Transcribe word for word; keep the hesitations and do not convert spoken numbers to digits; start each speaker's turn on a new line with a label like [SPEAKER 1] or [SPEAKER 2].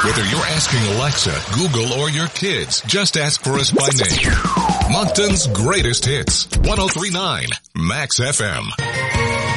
[SPEAKER 1] Whether you're asking Alexa, Google, or your kids, just ask for us by name. Moncton's greatest hits. ten thirty-nine Max F M.